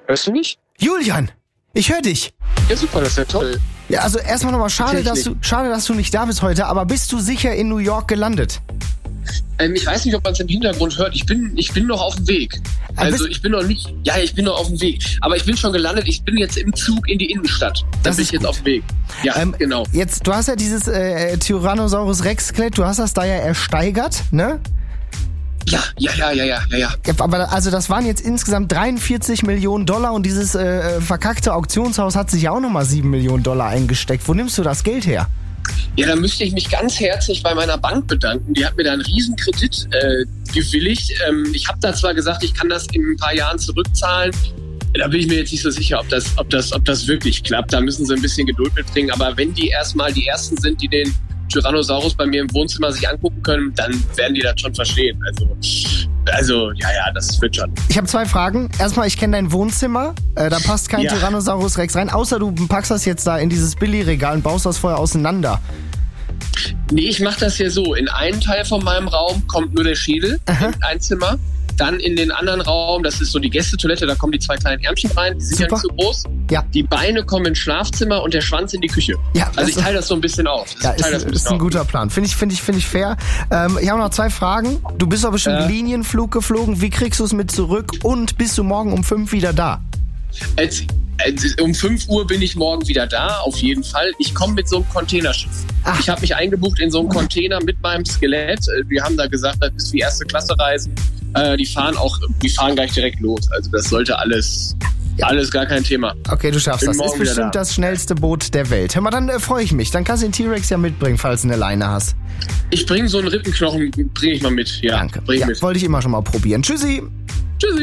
Hörst du mich? Julian, ich höre dich. Ja, super, das ist ja toll. Ja, also erstmal nochmal schade, dass du nicht da bist heute, aber bist du sicher in New York gelandet? Ich weiß nicht, ob man es im Hintergrund hört. Ich bin noch auf dem Weg. Also ich bin noch nicht. Ja, ich bin noch auf dem Weg. Aber ich bin schon gelandet. Ich bin jetzt im Zug in die Innenstadt. Da bin ich jetzt auf dem Weg. Ja, genau. Jetzt, du hast ja dieses Tyrannosaurus Rex Skelett. Du hast das da ja ersteigert, ne? Ja. Aber also das waren jetzt insgesamt 43 Millionen Dollar und dieses verkackte Auktionshaus hat sich ja auch nochmal 7 Millionen Dollar eingesteckt. Wo nimmst du das Geld her? Ja, da müsste ich mich ganz herzlich bei meiner Bank bedanken. Die hat mir da einen Riesenkredit gewilligt. Ich habe da zwar gesagt, ich kann das in ein paar Jahren zurückzahlen. Da bin ich mir jetzt nicht so sicher, ob das wirklich klappt. Da müssen sie ein bisschen Geduld mitbringen. Aber wenn die erstmal die Ersten sind, die den Tyrannosaurus bei mir im Wohnzimmer sich angucken können, dann werden die das schon verstehen. Also, das wird schon. Ich habe 2 Fragen. Erstmal, ich kenne dein Wohnzimmer. Da passt kein Tyrannosaurus Rex rein, außer du packst das jetzt da in dieses Billigregal und baust das vorher auseinander. Nee, ich mache das hier so. In einen Teil von meinem Raum kommt nur der Schädel, in ein Zimmer. Dann in den anderen Raum, das ist so die Gästetoilette, da kommen die 2 kleinen Ärmchen rein, die sind ja nicht so groß. Ja. Die Beine kommen ins Schlafzimmer und der Schwanz in die Küche. Ja, also ich teile das so ein bisschen auf. Ist ein guter Plan. Finde ich fair. Ich habe noch 2 Fragen. Du bist doch bestimmt Linienflug geflogen. Wie kriegst du es mit zurück? Und bist du morgen um 5 wieder da? Um 5 Uhr bin ich morgen wieder da, auf jeden Fall. Ich komme mit so einem Containerschiff. Ich habe mich eingebucht in so einen Container mit meinem Skelett. Wir haben da gesagt, das ist wie erste Klasse Reisen. Die fahren gleich direkt los. Also das sollte alles gar kein Thema. Okay, du schaffst das. Ist bestimmt das schnellste Boot der Welt. Hör mal, dann freue ich mich. Dann kannst du den T-Rex ja mitbringen, falls du eine Leine hast. Ich bringe so einen Rippenknochen, bringe ich mal mit. Ja, danke. Wollte ich immer schon mal probieren. Tschüssi.